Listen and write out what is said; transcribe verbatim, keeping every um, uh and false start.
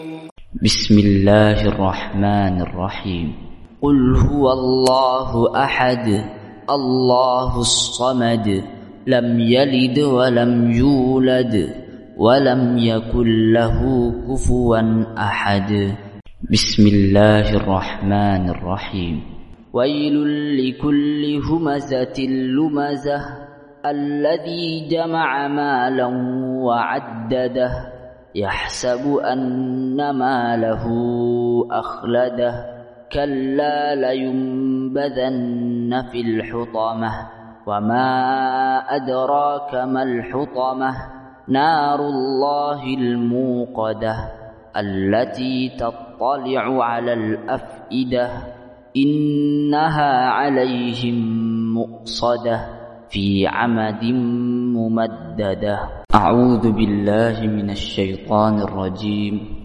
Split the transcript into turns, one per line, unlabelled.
بسم الله الرحمن الرحيم. قل هو الله أحد الله الصمد لم يلد ولم يولد ولم يكن له كفوا أحد. بسم الله الرحمن الرحيم. ويل لكل همزة لمزة الذي جمع مالا وعدده يحسب أن ماله أخلده كلا لينبذن في الحطمة وما أدراك ما الحطمة نار الله الموقدة التي تطلع على الأفئدة إنها عليهم مؤصدة في عمد ممددة. أعوذ بالله من الشيطان الرجيم.